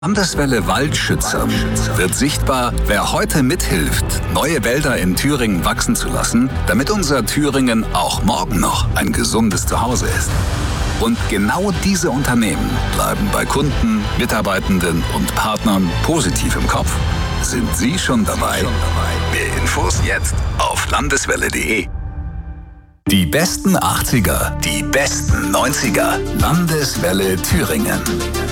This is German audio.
Landeswelle Waldschützer wird sichtbar, wer heute mithilft, neue Wälder in Thüringen wachsen zu lassen, damit unser Thüringen auch morgen noch ein gesundes Zuhause ist. Und genau diese Unternehmen bleiben bei Kunden, Mitarbeitenden und Partnern positiv im Kopf. Sind Sie schon dabei? Mehr Infos jetzt auf landeswelle.de. Die besten 80er, die besten 90er. Landeswelle Thüringen.